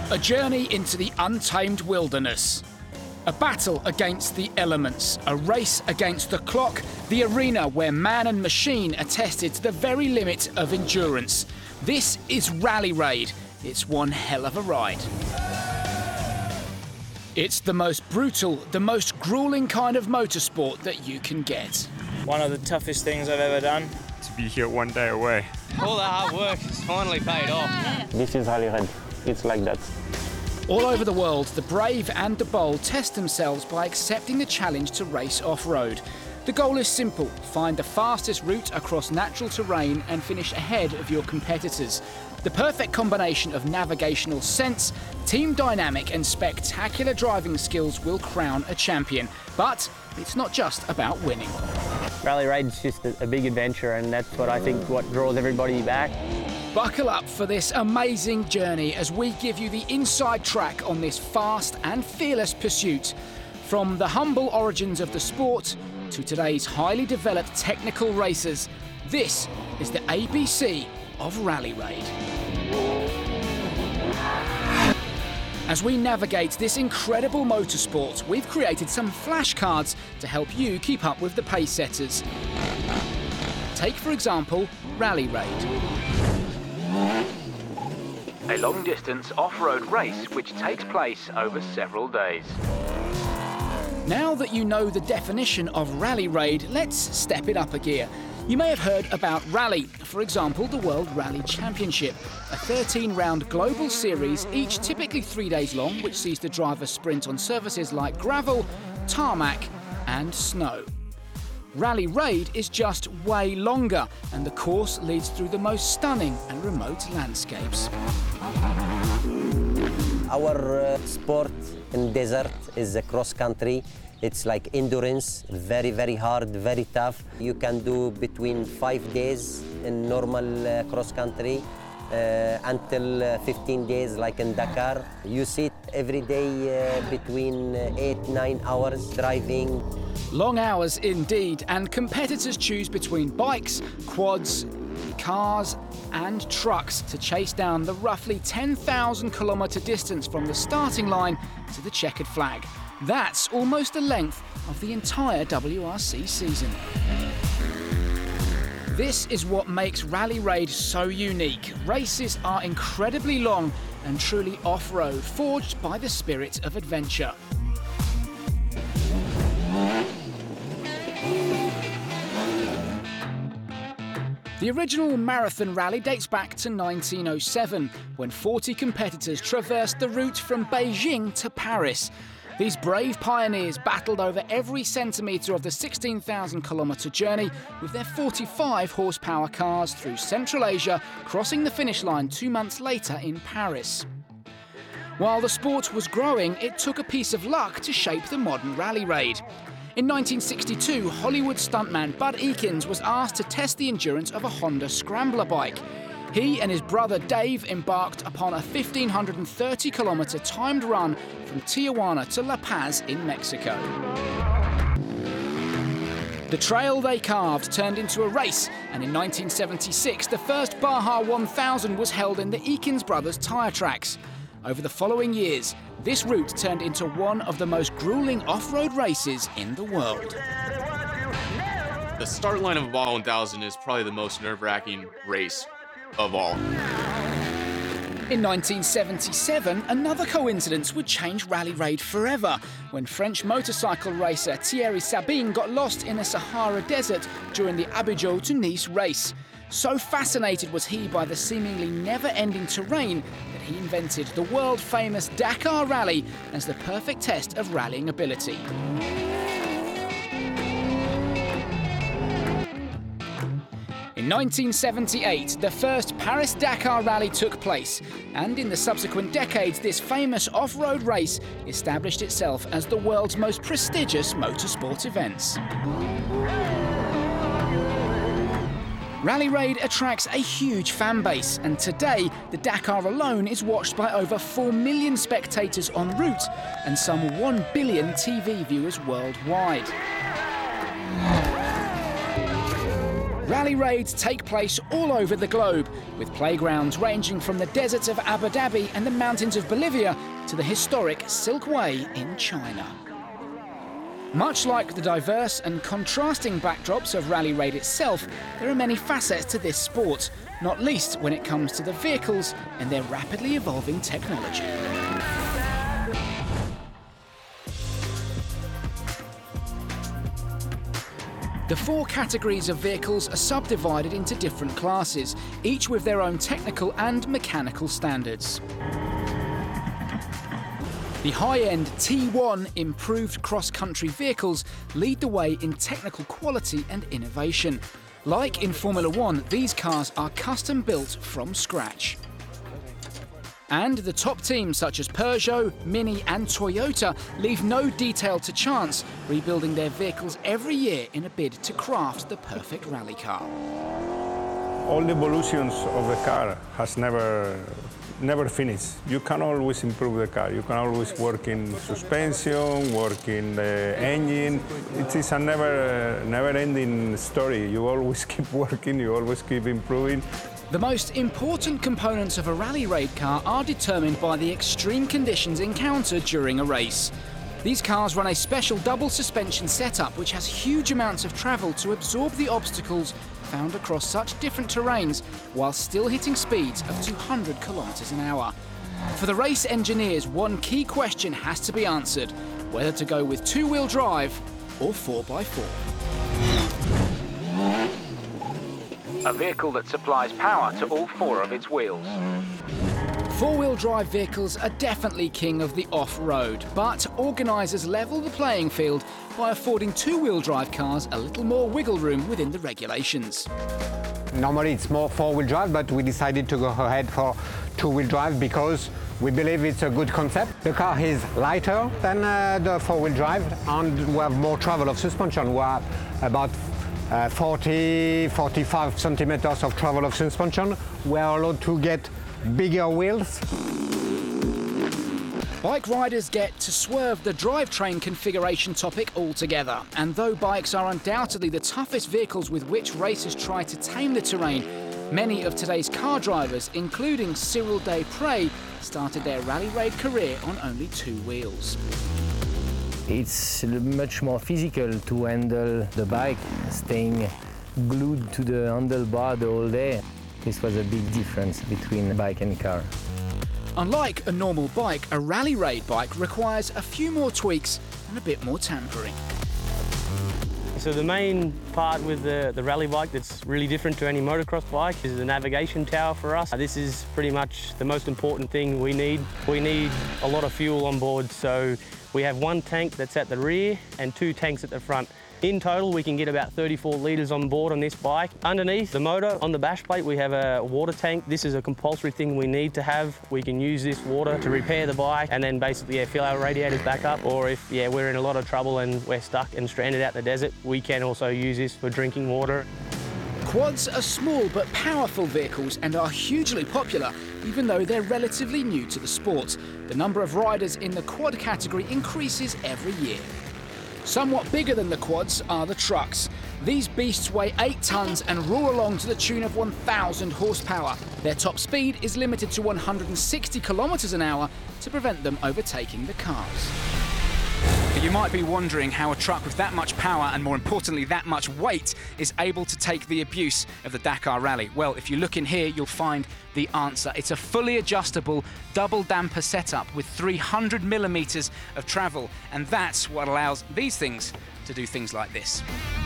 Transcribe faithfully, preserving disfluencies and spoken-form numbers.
A journey into the untamed wilderness. A battle against the elements, a race against the clock, the arena where man and machine are tested to the very limit of endurance. This is Rally Raid. It's one hell of a ride. It's the most brutal, the most grueling kind of motorsport that you can get. One of the toughest things I've ever done. To be here one day away. All the hard work has finally paid off. This is Rally Raid. It's like that. All over the world, the brave and the bold test themselves by accepting the challenge to race off-road. The goal is simple: find the fastest route across natural terrain and finish ahead of your competitors. The perfect combination of navigational sense, team dynamic and spectacular driving skills will crown a champion. But it's not just about winning. Rally Raid is just a, a big adventure, and that's what I think what draws everybody back. Buckle up for this amazing journey as we give you the inside track on this fast and fearless pursuit. From the humble origins of the sport to today's highly developed technical racers, this is the A B C of Rally Raid. As we navigate this incredible motorsport, we've created some flashcards to help you keep up with the pace setters. Take, for example, Rally Raid. A long-distance off-road race which takes place over several days. Now that you know the definition of Rally Raid, let's step it up a gear. You may have heard about Rally, for example, the World Rally Championship, a thirteen round global series, each typically three days long, which sees the drivers sprint on surfaces like gravel, tarmac and snow. Rally Raid is just way longer, and the course leads through the most stunning and remote landscapes. Our uh, sport in desert is a cross country. It's like endurance, very, very hard, very tough. You can do between five days in normal uh, cross country uh, until uh, fifteen days like in Dakar. You sit every day uh, between uh, eight, nine hours driving. Long hours indeed, and competitors choose between bikes, quads, cars and trucks to chase down the roughly ten thousand kilometre distance from the starting line to the checkered flag. That's almost the length of the entire W R C season. This is what makes Rally Raid so unique. Races are incredibly long and truly off-road, forged by the spirit of adventure. The original marathon rally dates back to nineteen oh seven, when forty competitors traversed the route from Beijing to Paris. These brave pioneers battled over every centimetre of the sixteen thousand kilometre journey with their forty-five horsepower cars through Central Asia, crossing the finish line two months later in Paris. While the sport was growing, it took a piece of luck to shape the modern Rally Raid. In nineteen sixty-two, Hollywood stuntman Bud Ekins was asked to test the endurance of a Honda Scrambler bike. He and his brother Dave embarked upon a one thousand five hundred thirty kilometre timed run from Tijuana to La Paz in Mexico. The trail they carved turned into a race, and in nineteen seventy-six, the first Baja one thousand was held in the Ekins brothers tyre tracks. Over the following years, this route turned into one of the most grueling off-road races in the world. The start line of a Baja one thousand is probably the most nerve-wracking race of all. In nineteen seventy-seven, another coincidence would change Rally Raid forever, when French motorcycle racer Thierry Sabine got lost in the Sahara Desert during the Abidjan to Nice race. So fascinated was he by the seemingly never-ending terrain that he invented the world-famous Dakar Rally as the perfect test of rallying ability. In nineteen seventy-eight, the first Paris-Dakar Rally took place, and in the subsequent decades, this famous off-road race established itself as the world's most prestigious motorsport events. Rally Raid attracts a huge fan base, and today, the Dakar alone is watched by over four million spectators en route and some one billion T V viewers worldwide. Rally raids take place all over the globe, with playgrounds ranging from the deserts of Abu Dhabi and the mountains of Bolivia to the historic Silk Way in China. Much like the diverse and contrasting backdrops of Rally Raid itself, there are many facets to this sport, not least when it comes to the vehicles and their rapidly evolving technology. The four categories of vehicles are subdivided into different classes, each with their own technical and mechanical standards. The high-end T one improved cross-country vehicles lead the way in technical quality and innovation. Like in Formula One, these cars are custom-built from scratch. And the top teams such as Peugeot, Mini and Toyota leave no detail to chance, rebuilding their vehicles every year in a bid to craft the perfect rally car. All the evolutions of the car has never, never finished. You can always improve the car. You can always work in suspension, work in the engine. It is a never, never-ending story. You always keep working, you always keep improving. The most important components of a rally raid car are determined by the extreme conditions encountered during a race. These cars run a special double suspension setup which has huge amounts of travel to absorb the obstacles found across such different terrains while still hitting speeds of two hundred kilometers an hour. For the race engineers, one key question has to be answered: whether to go with two-wheel drive or four by four. A vehicle that supplies power to all four of its wheels. Four-wheel drive vehicles are definitely king of the off-road, but organisers level the playing field by affording two-wheel drive cars a little more wiggle room within the regulations. Normally it's more four-wheel drive, but we decided to go ahead for two-wheel drive because we believe it's a good concept. The car is lighter than uh, the four-wheel drive, and we have more travel of suspension. We have about Uh, forty, forty-five centimeters of travel of suspension. We are allowed to get bigger wheels. Bike riders get to swerve the drivetrain configuration topic altogether. And though bikes are undoubtedly the toughest vehicles with which racers try to tame the terrain, many of today's car drivers, including Cyril Desprez, started their rally raid career on only two wheels. It's much more physical to handle the bike, staying glued to the handlebar the whole day. This was a big difference between bike and car. Unlike a normal bike, a rally raid bike requires a few more tweaks and a bit more tampering. So the main part with the, the rally bike that's really different to any motocross bike is the navigation tower for us. This is pretty much the most important thing we need. We need a lot of fuel on board, so we have one tank that's at the rear and two tanks at the front. In total, we can get about thirty-four litres on board on this bike. Underneath the motor, on the bash plate, we have a water tank. This is a compulsory thing we need to have. We can use this water to repair the bike and then basically yeah, fill our radiators back up. Or if yeah, we're in a lot of trouble and we're stuck and stranded out in the desert, we can also use this for drinking water. Quads are small but powerful vehicles and are hugely popular, even though they're relatively new to the sport. The number of riders in the quad category increases every year. Somewhat bigger than the quads are the trucks. These beasts weigh eight tons and roar along to the tune of one thousand horsepower. Their top speed is limited to one hundred sixty kilometers an hour to prevent them overtaking the cars. You might be wondering how a truck with that much power and, more importantly, that much weight is able to take the abuse of the Dakar Rally. Well, if you look in here, you'll find the answer. It's a fully adjustable double damper setup with three hundred millimeters of travel, and that's what allows these things to do things like this.